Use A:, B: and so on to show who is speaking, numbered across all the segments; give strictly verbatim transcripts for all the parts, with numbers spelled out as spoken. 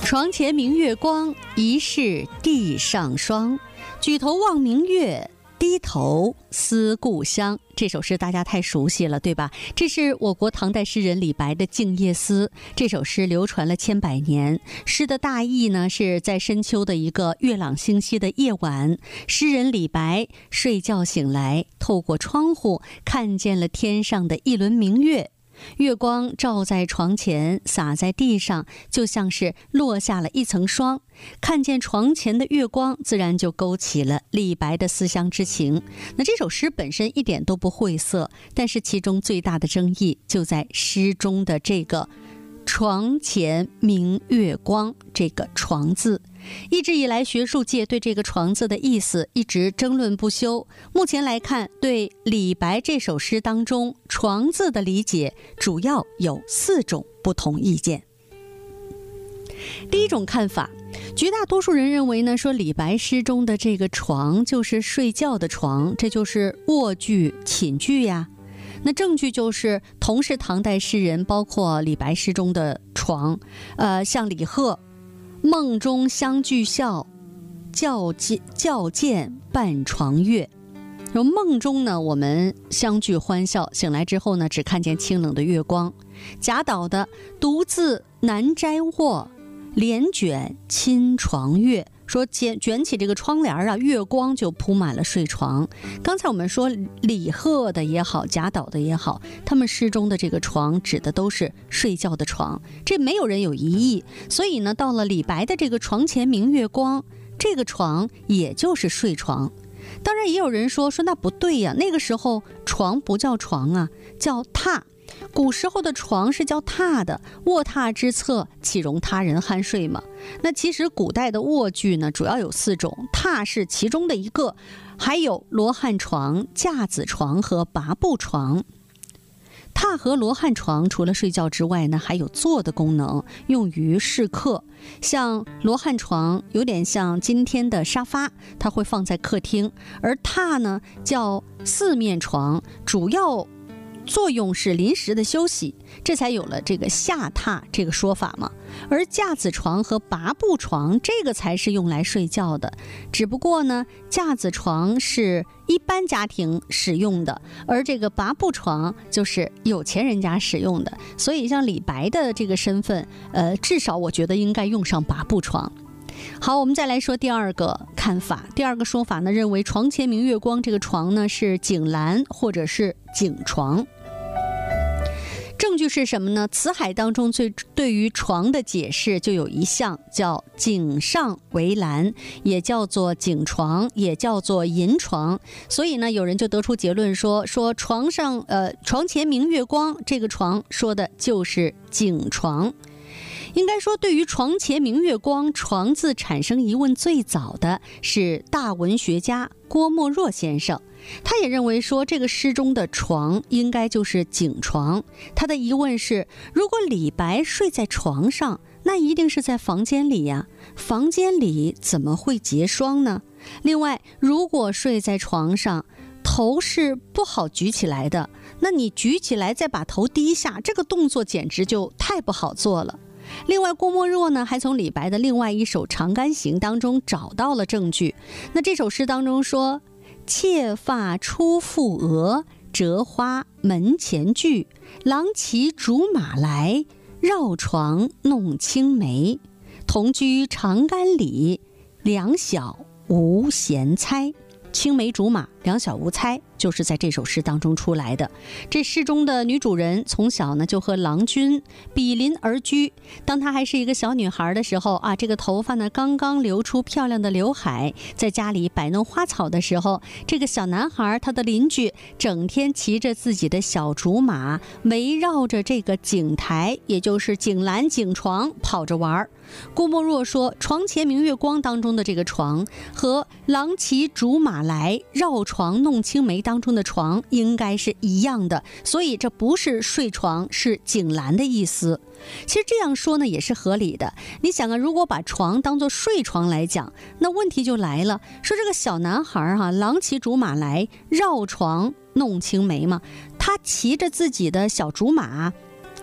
A: 床前明月光，疑是地上霜。举头望明月，低头思故乡。这首诗大家太熟悉了，对吧？这是我国唐代诗人李白的《静夜思》。这首诗流传了千百年。诗的大意呢，是在深秋的一个月朗星稀的夜晚，诗人李白睡觉醒来，透过窗户看见了天上的一轮明月。月光照在床前，洒在地上，就像是落下了一层霜。看见床前的月光，自然就勾起了李白的思乡之情。那这首诗本身一点都不晦涩，但是其中最大的争议就在诗中的这个床前明月光这个床字。一直以来，学术界对这个床字的意思一直争论不休。目前来看，对李白这首诗当中床字的理解主要有四种不同意见。第一种看法，绝大多数人认为呢，说李白诗中的这个床就是睡觉的床，这就是卧具、寝具呀。那证据就是同是唐代诗人，包括李白诗中的床，呃，像李贺梦中相聚笑，较见较见半床月。然后梦中呢，我们相聚欢笑，醒来之后呢，只看见清冷的月光。贾岛的独自难摘卧，帘卷侵床月，说卷卷起这个窗帘啊，月光就铺满了睡床。刚才我们说李贺的也好，贾岛的也好，他们诗中的这个床指的都是睡觉的床，这没有人有疑义。所以呢，到了李白的这个床前明月光，这个床也就是睡床。当然也有人说说那不对呀，那个时候床不叫床啊，叫榻。古时候的床是叫榻的，卧榻之侧，岂容他人酣睡吗？那其实古代的卧具呢，主要有四种，榻是其中的一个，还有罗汉床、架子床和拔步床。榻和罗汉床除了睡觉之外呢，还有坐的功能，用于侍客。像罗汉床有点像今天的沙发，它会放在客厅，而榻呢叫四面床，主要作用是临时的休息，这才有了这个下榻这个说法嘛。而架子床和拔步床这个才是用来睡觉的，只不过呢，架子床是一般家庭使用的，而这个拔步床就是有钱人家使用的。所以像李白的这个身份，呃，至少我觉得应该用上拔步床。好，我们再来说第二个看法。第二个说法呢，认为床前明月光这个床呢是井栏或者是井床。证据是什么呢？辞海当中最对于床的解释就有一项叫井上为栏，也叫做井床，也叫做银床。所以呢，有人就得出结论说，说床上呃床前明月光这个床说的就是井床。应该说，对于床前明月光床字产生疑问最早的是大文学家郭沫若先生。他也认为说，这个诗中的床应该就是井床。他的疑问是，如果李白睡在床上，那一定是在房间里呀，房间里怎么会结霜呢？另外，如果睡在床上，头是不好举起来的，那你举起来再把头低下，这个动作简直就太不好做了。另外，郭沫若呢还从李白的另外一首《长干行》当中找到了证据。那这首诗当中说，妾发初覆额，折花门前剧，郎骑竹马来，绕床弄青梅。同居长干里，两小无嫌猜。青梅竹马，两小无猜，就是在这首诗当中出来的。这诗中的女主人从小呢就和郎君比邻而居。当她还是一个小女孩的时候啊，这个头发呢刚刚留出漂亮的刘海，在家里摆弄花草的时候，这个小男孩他的邻居整天骑着自己的小竹马，围绕着这个井台，也就是井栏井床跑着玩。郭沫若说，床前明月光当中的这个床和郎骑竹马来，绕床弄青梅当中的床应该是一样的，所以这不是睡床，是井栏的意思。其实这样说呢也是合理的。你想啊，如果把床当作睡床来讲，那问题就来了，说这个小男孩啊，郎骑竹马来，绕床弄青梅嘛，他骑着自己的小竹马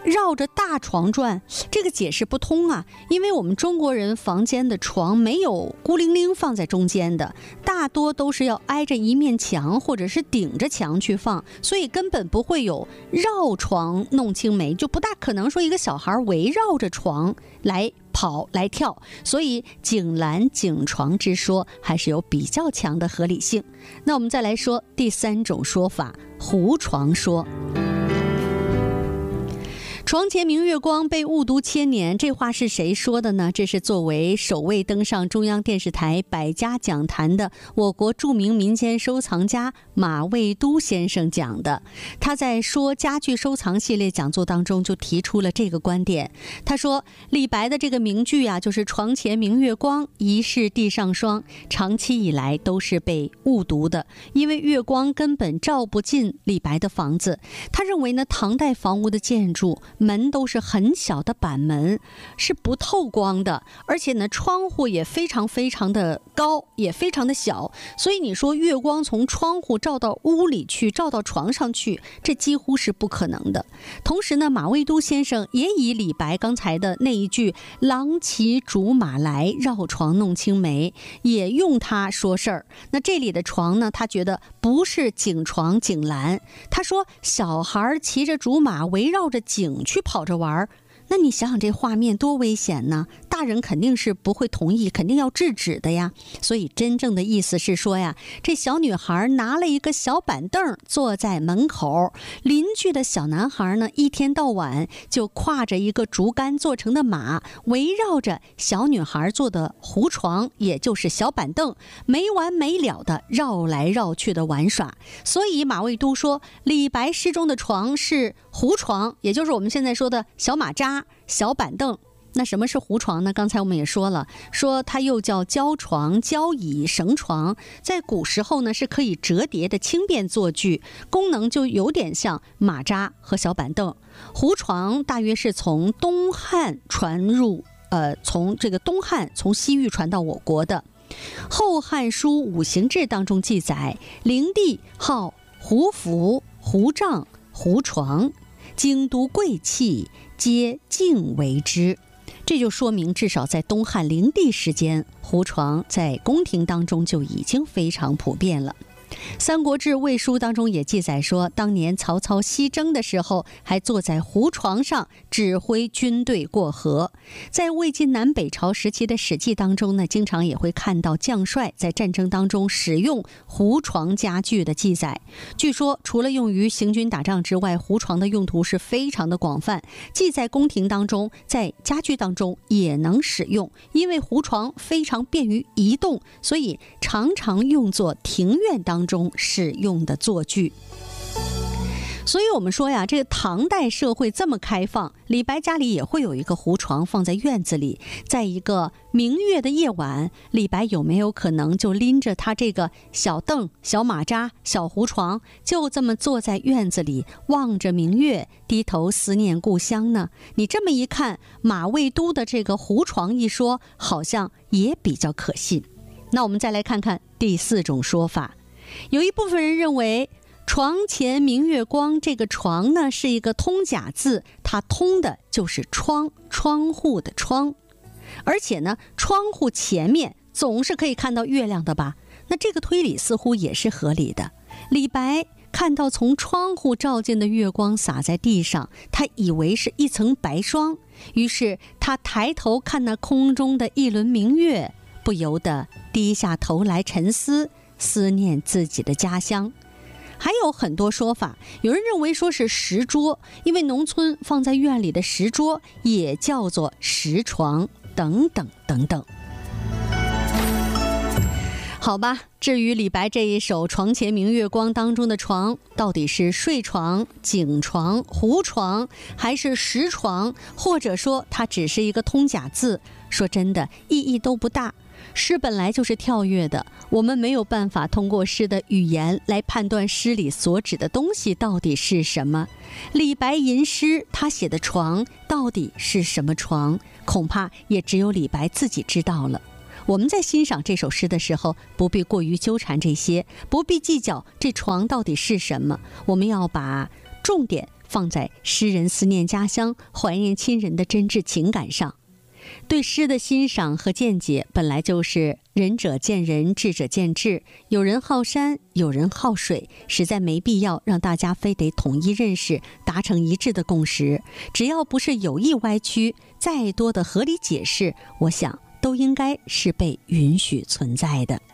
A: 绕着大床转，这个解释不通啊，因为我们中国人房间的床没有孤零零放在中间的，大多都是要挨着一面墙或者是顶着墙去放，所以根本不会有绕床弄青梅，就不大可能说一个小孩围绕着床来跑来跳，所以井栏井床之说还是有比较强的合理性。那我们再来说第三种说法，胡床说。床前明月光，被误读千年，这话是谁说的呢？这是作为首位登上中央电视台百家讲坛的我国著名民间收藏家马未都先生讲的。他在说家具收藏系列讲座当中就提出了这个观点。他说李白的这个名句啊，就是床前明月光，疑是地上霜，长期以来都是被误读的，因为月光根本照不进李白的房子。他认为呢，唐代房屋的建筑门都是很小的板门，是不透光的，而且呢窗户也非常非常的高，也非常的小，所以你说月光从窗户照到屋里去，照到床上去，这几乎是不可能的。同时呢，马未都先生也以李白刚才的那一句郎骑竹马来，绕床弄青梅，也用它说事儿。那这里的床呢，他觉得不是井床井栏，他说小孩骑着竹马围绕着井去跑着玩，那你想想这画面多危险呢？大人肯定是不会同意，肯定要制止的呀。所以真正的意思是说呀，这小女孩拿了一个小板凳坐在门口，邻居的小男孩呢，一天到晚就挎着一个竹竿做成的马，围绕着小女孩做的胡床，也就是小板凳，没完没了的绕来绕去的玩耍。所以马未都说，李白诗中的床是胡床，也就是我们现在说的小马扎、小板凳。那什么是胡床呢？刚才我们也说了，说它又叫胶床、胶椅、绳床，在古时候呢是可以折叠的轻便坐具，功能就有点像马扎和小板凳。胡床大约是从东汉传入，呃，从这个东汉从西域传到我国的。《后汉书五行志》当中记载，灵帝号胡服、胡帐、胡床，京都贵气皆敬为之。这就说明至少在东汉灵帝时间，胡床在宫廷当中就已经非常普遍了。《三国志·魏书》当中也记载说，当年曹操西征的时候，还坐在胡床上指挥军队过河。在魏晋南北朝时期的史记当中呢，经常也会看到将帅在战争当中使用胡床家具的记载。据说除了用于行军打仗之外，胡床的用途是非常的广泛，既在宫廷当中，在家具当中也能使用。因为胡床非常便于移动，所以常常用作庭院当中使用的坐具。所以我们说呀，这个唐代社会这么开放，李白家里也会有一个胡床放在院子里。在一个明月的夜晚，李白有没有可能就拎着他这个小凳、小马扎、小胡床，就这么坐在院子里，望着明月，低头思念故乡呢？你这么一看，马未都的这个胡床一说，好像也比较可信。那我们再来看看第四种说法。有一部分人认为，床前明月光这个床呢是一个通假字，它通的就是窗，窗户的窗。而且呢，窗户前面总是可以看到月亮的吧？那这个推理似乎也是合理的。李白看到从窗户照进的月光洒在地上，他以为是一层白霜，于是他抬头看那空中的一轮明月，不由得低下头来沉思，思念自己的家乡。还有很多说法，有人认为说是石桌，因为农村放在院里的石桌也叫做石床，等等等等。好吧，至于李白这一首《床前明月光》当中的床，到底是睡床、井床、胡床，还是石床，或者说它只是一个通假字，说真的意义都不大。诗本来就是跳跃的，我们没有办法通过诗的语言来判断诗里所指的东西到底是什么。李白吟诗，他写的床到底是什么床，恐怕也只有李白自己知道了。我们在欣赏这首诗的时候，不必过于纠缠这些，不必计较这床到底是什么，我们要把重点放在诗人思念家乡、怀念亲人的真挚情感上。对诗的欣赏和见解本来就是仁者见仁，智者见智，有人好山，有人好水，实在没必要让大家非得统一认识，达成一致的共识。只要不是有意歪曲，再多的合理解释，我想都应该是被允许存在的。